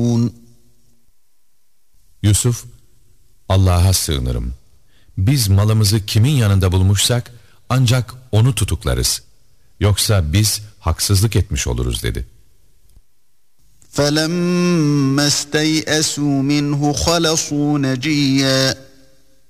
Yusuf, Allah'a sığınırım. Biz malımızı kimin yanında bulmuşsak ancak onu tutuklarız. Yoksa biz haksızlık etmiş oluruz dedi. فَلَمَّا اسْتَيْأَسُوا مِنْهُ خَلَصُوا نَجِيًّا